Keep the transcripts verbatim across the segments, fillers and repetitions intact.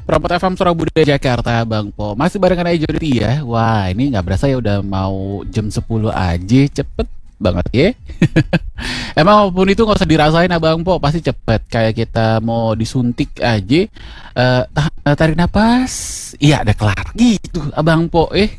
Propot F M Surabaya Jakarta, Bang Po. Masih barengan aja Jody ya. Wah, ini nggak berasa ya udah mau jam sepuluh aja, cepet banget ya. Emang apapun itu nggak usah dirasain Abang Po, pasti cepet. Kayak kita mau disuntik aja, eh tah- eh, tarik napas, iya ada kelar gitu, Abang Po. Eh,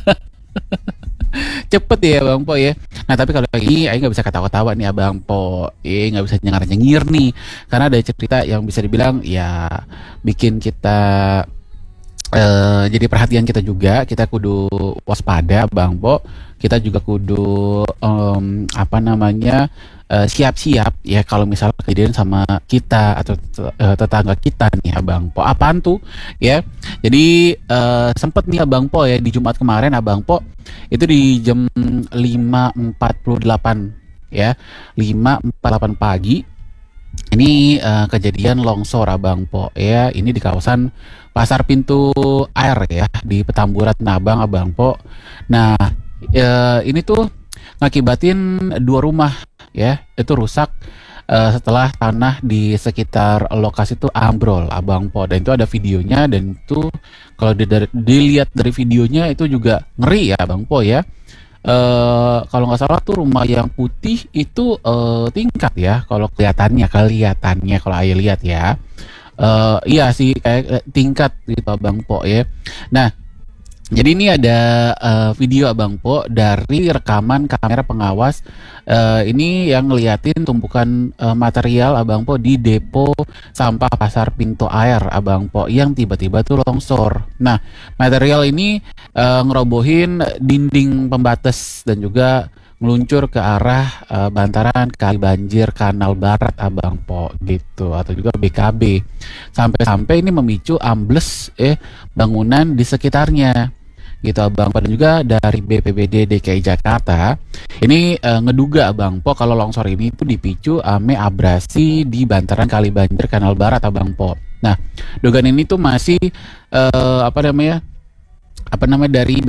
cepet ya Abang Po ya. Nah tapi kalau ini, Aing nggak bisa ketawa-tawa nih Abang Po. Eh, nggak bisa nyengar-nyengir nih, karena ada cerita yang bisa dibilang ya bikin kita eh, jadi perhatian kita juga. Kita kudu waspada Bang Po, kita juga kudu em, apa namanya eh, siap-siap ya kalau misalnya kejadian sama kita atau tet- eh, tetangga kita nih Abang Po. Apaan tuh ya, jadi eh, sempet nih Abang Po ya, di Jumat kemarin Abang Po itu di jam lima empat puluh delapan ya, lima empat puluh delapan pagi ini eh, kejadian longsor Abang Po ya, ini di kawasan Pasar Pintu Air ya, di Petamburan Abang Abang Po. Nah, eh, ini tuh ngakibatin dua rumah ya, itu rusak eh, setelah tanah di sekitar lokasi itu ambrol Abang Po. Dan itu ada videonya, dan itu kalau di- dari- dilihat dari videonya itu juga ngeri ya Abang Po ya. Eh kalau nggak salah tuh rumah yang putih itu eh, tingkat ya, kalau kelihatannya kelihatannya kalau Ayah lihat ya. Eh iya sih kayak eh, tingkat gitu Abang Po ya. Nah, jadi ini ada eh, video Abang Po dari rekaman kamera pengawas. Eh, ini yang ngeliatin tumpukan eh, material Abang Po di depo sampah Pasar Pintu Air Abang Po, yang tiba-tiba tuh longsor. Nah, material ini eh, ngerobohin dinding pembatas dan juga meluncur ke arah eh, bantaran Kali Banjir Kanal Barat Abang Po gitu, atau juga B K B. Sampai-sampai ini memicu ambles eh bangunan di sekitarnya gitu Abang Po. Dan juga dari B P B D D K I Jakarta ini eh, ngeduga Abang Po kalau longsor ini tuh dipicu ame abrasi di bantaran Kali Banjir Kanal Barat Abang Po. Nah, dugaan ini tuh masih eh, apa namanya apa namanya dari